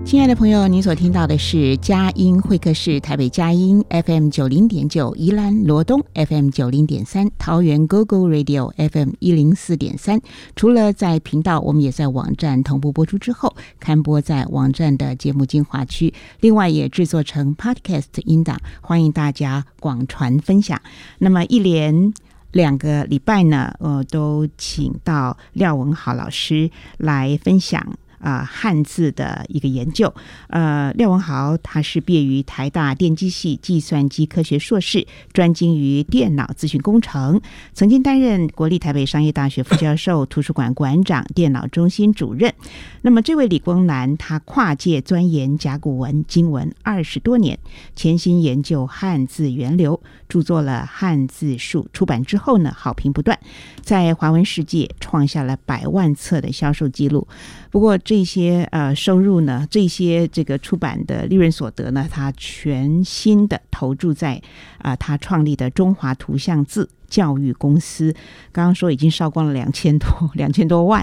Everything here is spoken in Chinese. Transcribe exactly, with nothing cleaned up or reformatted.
亲爱的朋友，您所听到的是佳音会客室，台北佳音 F M 九零点九，宜兰罗东 F M 九零点三，桃园 Go Go Radio F M 一零四点三。除了在频道，我们也在网站同步播出之后，刊播在网站的节目精华区，另外也制作成 Podcast 音档，欢迎大家广传分享。那么一连两个礼拜呢，呃，都请到廖文豪老师来分享呃，汉字的一个研究。呃，廖文豪他是毕业于台大电机系计算机科学硕士，专精于电脑资讯工程，曾经担任国立台北商业大学副教授、图书馆馆长、电脑中心主任。那么这位理工男，他跨界钻研甲骨文、经文二十多年，潜心研究汉字源流，著作了《汉字术》，出版之后呢，好评不断，在华文世界创下了百万册的销售记录。不过这些呃收入呢，这些这个出版的利润所得呢，他全心的投注在啊、呃、他创立的中华图像字教育公司。刚刚说已经烧光了两千多两千多万